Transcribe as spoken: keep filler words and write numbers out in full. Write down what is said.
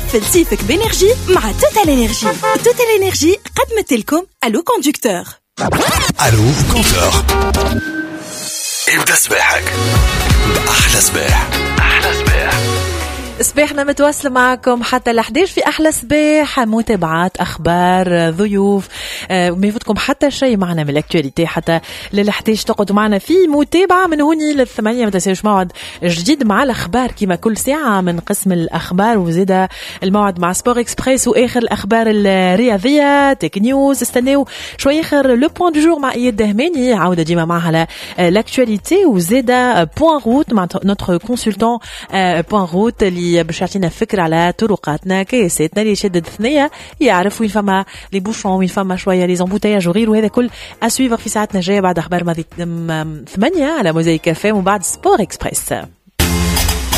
قفل سيفك بإنرجي مع توتال إنرجي. توتال إنرجي قدمت لكم ألو كوندكتور. ألو كونتور. ابدأ صباحك بأحلى صباح. أحلى صباح. صباحنا متواصل معكم حتى لحداش في أحلى صباح، متابعات أخبار ضيوف، آه ما يفوتكم حتى شيء معنا من الأكتواليتي حتى للحداش تقعدوا معنا في متابعة من هوني للثمانية. ما تنساوش موعد جديد مع الأخبار كما كل ساعة من قسم الأخبار، وزيدا الموعد مع سبور إكسبريس وآخر الأخبار الرياضية تيك نيوز. استناو شوي آخر لو بوان دو جور مع إياد دهماني، عودة ديما معها على الأكتواليتي، وزيدا بوان روت مع نوتر كونسلتون بوان روت اللي باش يعطينا فكرة على طرقاتنا كياساتنا اللي شدد ثنية، يعرف وين فما لي بوشون وين فما شوية لي زامبوتياج وغير، وهذا كل أسويفر في ساعتنا جاية بعد أخبار ماضي ثمانية على موزايك كافيه وبعد سبور إكسبريس.